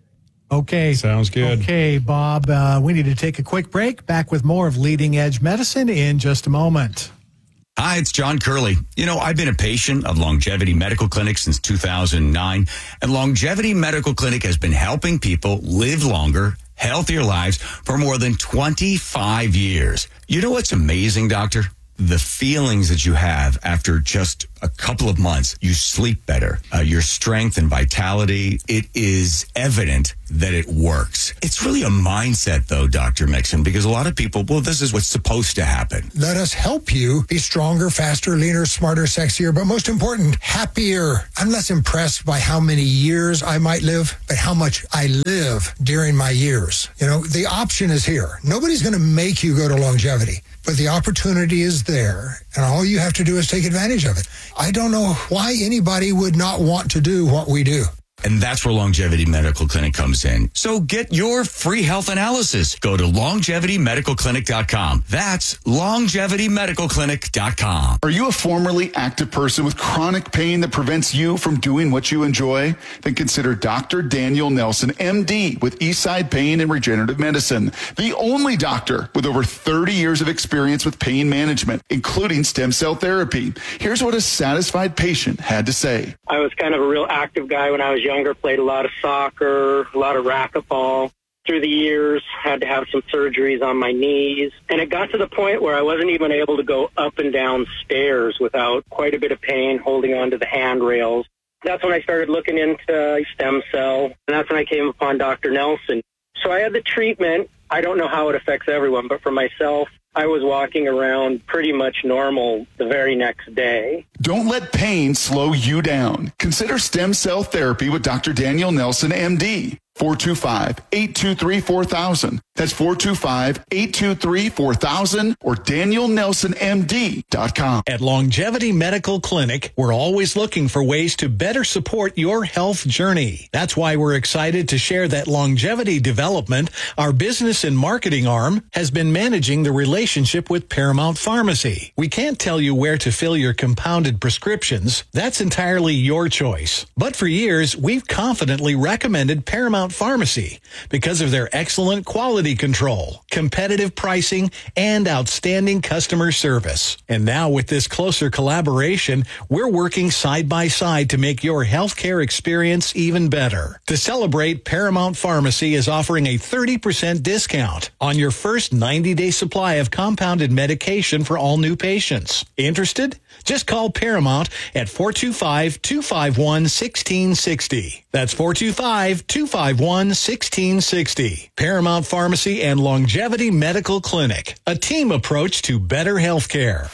Okay. Sounds good. Okay, Bob, uh, we need to take a quick break. Back with more of Leading Edge Medicine in just a moment. Hi, it's John Curley. You know, I've been a patient of Longevity Medical Clinic since two thousand nine, and Longevity Medical Clinic has been helping people live longer, healthier lives for more than twenty-five years. You know what's amazing, Doctor? The feelings that you have after just a couple of months. You sleep better. Uh, your strength and vitality, it is evident that it works. It's really a mindset, though, Doctor Mixon, because a lot of people, well, this is what's supposed to happen. Let us help you be stronger, faster, leaner, smarter, sexier, but most important, happier. I'm less impressed by how many years I might live, but how much I live during my years. You know, the option is here. Nobody's going to make you go to longevity, but the opportunity is there, and all you have to do is take advantage of it. I don't know why anybody would not want to do what we do. And that's where Longevity Medical Clinic comes in. So get your free health analysis. Go to longevity medical clinic dot com. That's longevity medical clinic dot com. Are you a formerly active person with chronic pain that prevents you from doing what you enjoy? Then consider Doctor Daniel Nelson, M D, with Eastside Pain and Regenerative Medicine, the only doctor with over thirty years of experience with pain management, including stem cell therapy. Here's what a satisfied patient had to say. I was kind of a real active guy when I was younger, played a lot of soccer, a lot of racquetball. Through the years, had to have some surgeries on my knees. And it got to the point where I wasn't even able to go up and down stairs without quite a bit of pain holding onto the handrails. That's when I started looking into stem cell, and that's when I came upon Doctor Nelson. So I had the treatment. I don't know how it affects everyone, but for myself, I was walking around pretty much normal the very next day. Don't let pain slow you down. Consider stem cell therapy with Doctor Daniel Nelson, M D. four two five, eight two three, four thousand. That's four two five, eight two three, four thousand or daniel nelson m d dot com. At Longevity Medical Clinic, we're always looking for ways to better support your health journey. That's why we're excited to share that Longevity Development, our business and marketing arm, has been managing the relationship with Paramount Pharmacy. We can't tell you where to fill your compounded prescriptions. That's entirely your choice. But for years, we've confidently recommended Paramount Pharmacy because of their excellent quality control, competitive pricing, and outstanding customer service. And now with this closer collaboration, we're working side by side to make your healthcare experience even better. To celebrate, Paramount Pharmacy is offering a thirty percent discount on your first ninety-day supply of compounded medication for all new patients. Interested? Just call Paramount at four two five, two five one, one six six zero. That's four two five, two five one, one six six zero. Paramount Pharmacy and Longevity Medical Clinic, a team approach to better health care.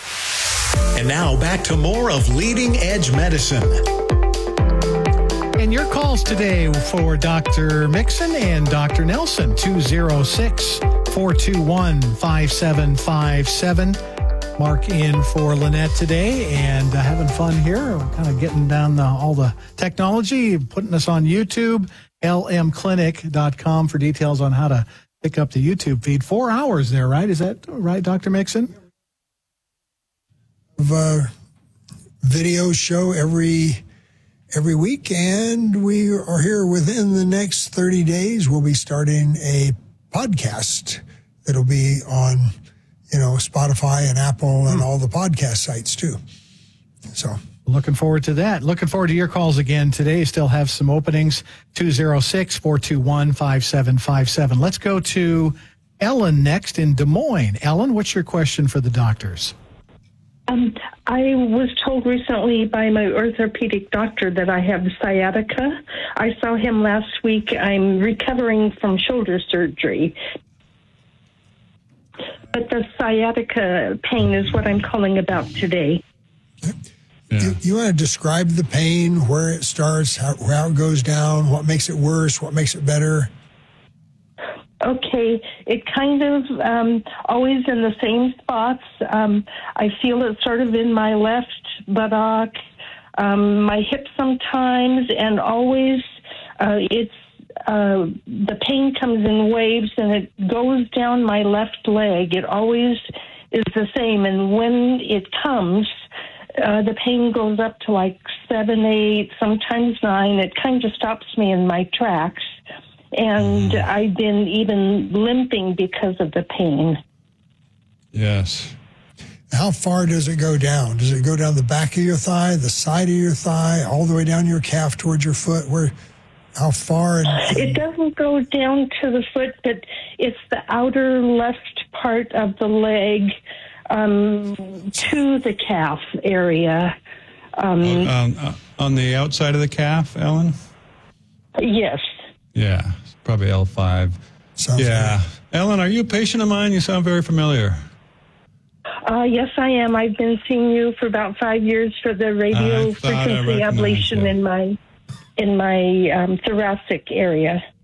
And now back to more of Leading Edge Medicine. And your calls today for Doctor Mixon and Doctor Nelson, two oh six, four two one, five seven five seven. Mark in for Lynette today, and uh, having fun here. We're kind of getting down the, all the technology, putting us on YouTube, l m clinic dot com for details on how to pick up the YouTube feed. Four hours there, right? Is that right, Doctor Mixon? The video show every every week, and we are here within the next thirty days. We'll be starting a podcast that'll be on, you know, Spotify and Apple and all the podcast sites too. So looking forward to that. Looking forward to your calls again today. Still have some openings. two oh six, four two one, five seven five seven. Let's go to Ellen next in Des Moines. Ellen, what's your question for the doctors? Um, I was told recently by my orthopedic doctor that I have sciatica. I saw him last week. I'm recovering from shoulder surgery. But the sciatica pain is what I'm calling about today. Yeah. You, you want to describe the pain, where it starts, how, how it goes down, what makes it worse, what makes it better? Okay, it kind of um, always in the same spots. Um, I feel it sort of in my left buttock, um, my hip sometimes, and always uh, it's Uh, the pain comes in waves, and it goes down my left leg. It always is the same, and when it comes, uh, the pain goes up to like seven, eight, sometimes nine. It kind of stops me in my tracks, and I've been even limping because of the pain. Yes. How far does it go down? Does it go down the back of your thigh, the side of your thigh, all the way down your calf towards your foot? Where? How far? And, and it doesn't go down to the foot, but it's the outer left part of the leg um, to the calf area. Um, um, uh, on the outside of the calf, Ellen? Yes. Yeah, probably L five. Sounds yeah. Good. Ellen, are you a patient of mine? You sound very familiar. Uh, yes, I am. I've been seeing you for about five years for the radio frequency ablation in my in my um, thoracic area.